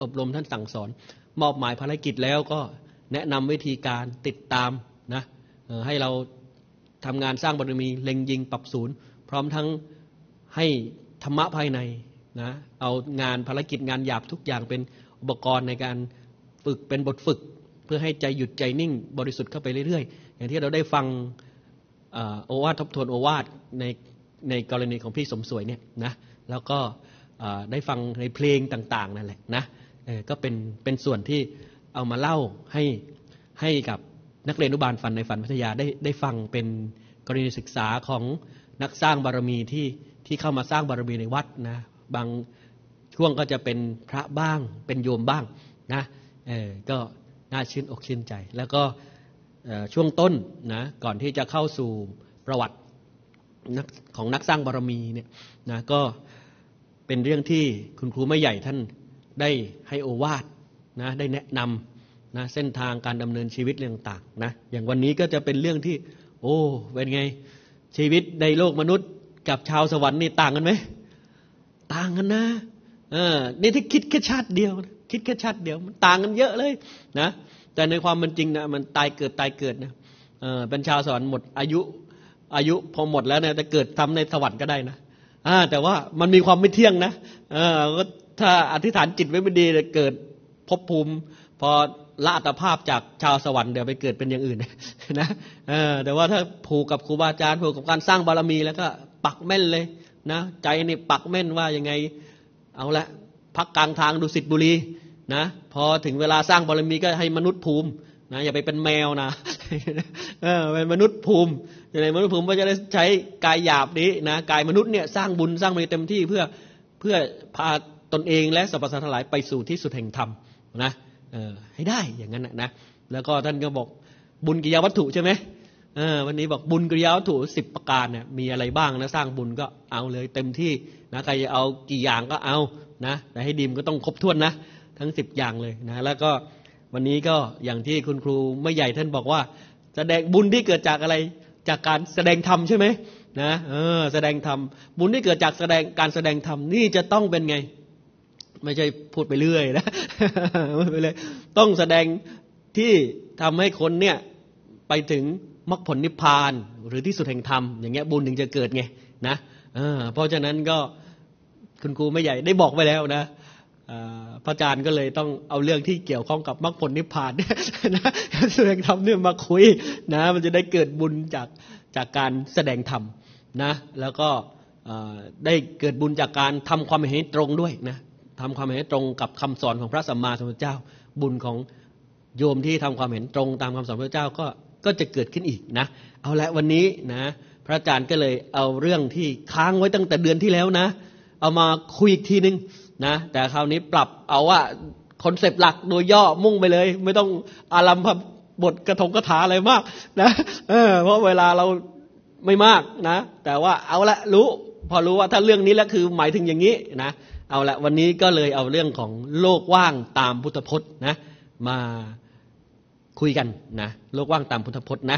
อบรมท่านสั่งสอนมอบหมายภารกิจแล้วก็แนะนำวิธีการติดตามนะให้เราทำงานสร้างบารมีเล็งยิงปรับศูนย์พร้อมทั้งให้ธรรมะภายในนะเอางานภารกิจงานหยาบทุกอย่างเป็นอุปกรณ์ในการฝึกเป็นบทฝึกเพื่อให้ใจหยุดใจนิ่งบริสุทธิ์เข้าไปเรื่อยๆอย่างที่เราได้ฟังโอวาททบทวนโอวาทในกรณีของพี่สมสวยเนี่ยนะแล้วก็ได้ฟังในเพลงต่างๆนั่นแหละนะก็เป็นส่วนที่เอามาเล่าให้กับนักเรียนอนุบาลฝันในฝันวิทยาได้ฟังเป็นกรณีศึกษาของนักสร้างบารมีที่เข้ามาสร้างบารมีในวัดนะบางช่วงก็จะเป็นพระบ้างเป็นโยมบ้างนะก็น่าชื่นอกชื่นใจแล้วก็ช่วงต้นนะก่อนที่จะเข้าสู่ประวัติของนักสร้างบารมีเนี่ยนะก็เป็นเรื่องที่คุณครูแม่ใหญ่ท่านได้ให้โอวาทนะได้แนะนำนะเส้นทางการดำเนินชีวิตเรื่องต่างนะอย่างวันนี้ก็จะเป็นเรื่องที่โอ้เป็นไงชีวิตในโลกมนุษย์กับชาวสวรรค์นี่ต่างกันไหมต่างกันนะนี่ถ้าคิดแค่ชาติเดียวคิดแค่ชาติเดียวมันต่างกันเยอะเลยนะแต่ในความเป็นจริงนะมันตายเกิดนะเป็นชาวสวรรค์หมดอายุพอหมดแล้วเนี่ยจะเกิดทำในสวรรค์ก็ได้นะแต่ว่ามันมีความไม่เที่ยงนะถ้าอธิษฐานจิตไว้ไม่ดีจะเกิดภพภูมิพอละอัตภาพจากชาวสวรรค์เดี๋ยวไปเกิดเป็นอย่างอื่นนะแต่ว่าถ้าผูกกับครูบาอาจารย์ผูกกับการสร้างบารมีแล้วก็ปักแม่นเลยนะใจนี่ปักแม่นว่ายังไงเอาละพักกลางทางดุสิตบุรีนะพอถึงเวลาสร้างบารมีก็ให้มนุษย์ภูมินะอย่าไปเป็นแมวนะเป็นมนุษย์ภูมิในมนุษย์ภูมิก็จะได้ใช้กายหยาบนี้นะกายมนุษย์เนี่ยสร้างบุญสร้างบารมีเต็มที่เพื่อพาตนเองและสรรพสัตว์ทั้งหลายไปสู่ที่สุดแห่งธรรมนะให้ได้อย่างนั้นนะแล้วก็ท่านก็บอกบุญกิริยาวัตถุใช่ไหมวันนี้บอกบุญกิริยาวัตถุ10ประการเนี่ยมีอะไรบ้างนะสร้างบุญก็เอาเลยเต็มที่นะใครจะเอากี่อย่างก็เอานะแต่ให้ดีมก็ต้องครบถ้วนนะทั้ง10อย่างเลยนะแล้วก็วันนี้ก็อย่างที่คุณครูไม่ใหญ่ท่านบอกว่าแสดงบุญที่เกิดจากอะไรจากการแสดงธรรมใช่ไหมนะแสดงธรรมบุญที่เกิดจากการแสดงธรรมนี่จะต้องเป็นไงไม่ใช่พูดไปเรื่อยนะพูดไปเลยต้องแสดงที่ทำให้คนเนี่ยไปถึงมรรคผลนิพพานหรือที่สุดแห่งธรรมอย่างเงี้ยบุญถึงจะเกิดไงนะเพราะฉะนั้นก็คุณครูไม่ใหญ่ได้บอกไปแล้วนะพระอาจารย์ก็เลยต้องเอาเรื่องที่เกี่ยวข้องกับมรรคผลนิพพานนะแสดงธรรมเนี่ยมาคุยนะมันจะได้เกิดบุญจากการแสดงธรรมนะแล้วก็ได้เกิดบุญจากการทำความเห็นตรงด้วยนะทำความเห็นตรงกับคำสอนของพระสัมมาสัมพุทธเจ้าบุญของโยมที่ทำความเห็นตรงตามคำสอนพระเจ้าก็จะเกิดขึ้นอีกนะเอาละวันนี้นะพระอาจารย์ก็เลยเอาเรื่องที่ค้างไว้ตั้งแต่เดือนที่แล้วนะเอามาคุยอีกทีนึงนะแต่คราวนี้ปรับเอาว่าคอนเซปต์หลักโดยย่อมุ่งไปเลยไม่ต้องอารัมภบทกระทงกถาอะไรมากนะเพราะเวลาเราไม่มากนะแต่ว่าเอาละพอรู้ว่าถ้าเรื่องนี้แล้วคือหมายถึงอย่างนี้นะเอาละวันนี้ก็เลยเอาเรื่องของโลกว่างตามพุทธพจน์นะมาคุยกันนะโลกว่างตามพุทธพจน์นะ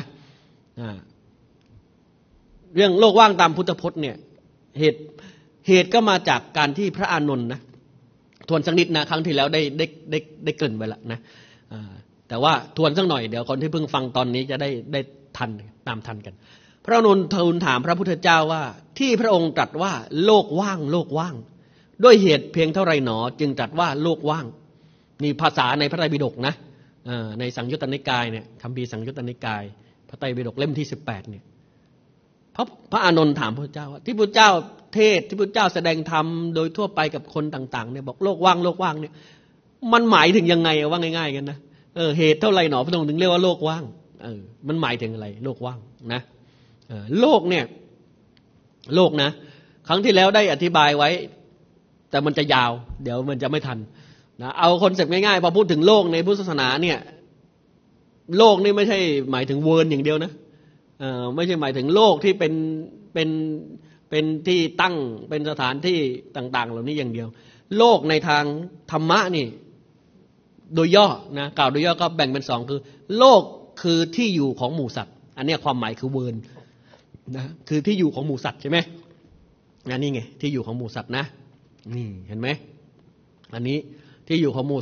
เรื่องโลกว่างตามพุทธพจน์เนี่ยเหตุก็มาจากการที่พระอานนท์นะทวนสักนิดนะครั้งที่แล้วได้เกริ่นไว้แล้วนะแต่ว่าทวนสักหน่อยเดี๋ยวคนที่เพิ่งฟังตอนนี้จะได้ทันตามทันกันพระอานนท์ทูลถามพระพุทธเจ้าว่าที่พระองค์ตรัสว่าโลกว่างด้วยเหตุเพียงเท่าไรหนอจึงตรัสว่าโลกว่างนี่ภาษาในพระไตรปิฎกนะในสังยุตตนิกายเนี่ยคัมภีร์สังยุตตนิกายพระไตรปิฎกเล่มที่18เนี่ยพระอานนท์ถามพระเจ้าว่าที่พระเจ้าเทศที่พระเจ้าแสดงธรรมโดยทั่วไปกับคนต่างๆเนี่ยบอกโลกว่างเนี่ยมันหมายถึงยังไงว่าง่ายๆกันนะเหตุเท่าไรหนอพระองค์ถึงเรียกว่าโลกว่างมันหมายถึงอะไรโลกว่างนะโลกเนี่ยโลกนะครั้งที่แล้วได้อธิบายไว้แต่มันจะยาวเดี๋ยวมันจะไม่ทันนะเอาคอนเซ็ปต์ง่ายๆพอพูดถึงโลกในพุทธศาสนาเนี่ยโลกนี่ไม่ใช่หมายถึงเวิร์นอย่างเดียวนะไม่ใช่หมายถึงโลกที่เป็นที่ตั้งเป็นสถานที่ต่างๆเหล่านี้อย่างเดียวโลกในทางธรรมะนี่โดยย่อนะกล่าวโดยย่อก็แบ่งเป็น2คือโลกคือที่อยู่ของหมู่สัตว์อันนี้ความหมายคือเวิร์นนะคือที่อยู่ของหมู่สัตว์ใช่ไหมนี่ไงที่อยู่ของหมู่สัตว์นะนี่เห็นไหมอันนี้ที่อยู่ของหมู่